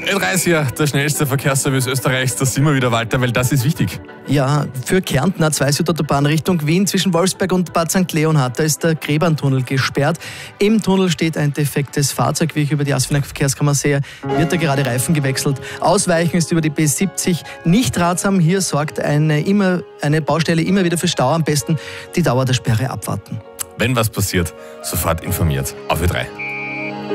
Ö3 ist hier der schnellste Verkehrsservice Österreichs. Da sind wir wieder, Walter, weil das ist wichtig. Ja, für Kärnten A2 Südautobahn Richtung Wien zwischen Wolfsberg und Bad St. Leonhard. Da ist der Gräberntunnel gesperrt. Im Tunnel steht ein defektes Fahrzeug, wie ich über die Asfinag Verkehrskammer sehe. Wird da gerade Reifen gewechselt. Ausweichen ist über die B70 nicht ratsam. Hier sorgt eine Baustelle immer wieder für Stau. Am besten die Dauer der Sperre abwarten. Wenn was passiert, sofort informiert. Auf Ö3.